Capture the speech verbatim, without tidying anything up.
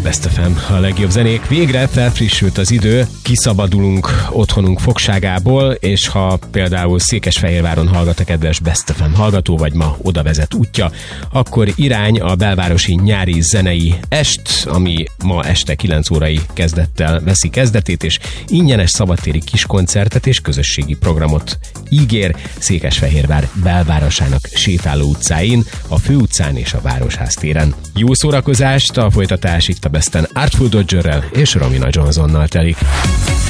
Best ef em, a legjobb zenék. Végre felfrissült az idő, kiszabadulunk otthonunk fogságából, és ha például Székesfehérváron hallgat a kedves Best ef em hallgató, vagy ma oda vezet útja, akkor irány a belvárosi nyári zenei est, ami ma este kilenc órai kezdettel veszi kezdetét, és ingyenes szabadtéri kiskoncertet és közösségi programot ígér Székesfehérvár belvárosának sétáló utcáin, a Főutcán és a Városház téren. Jó szórakozást, a folytatás itt a Besten Artful Dodgerrel és Romina Johnsonnal telik.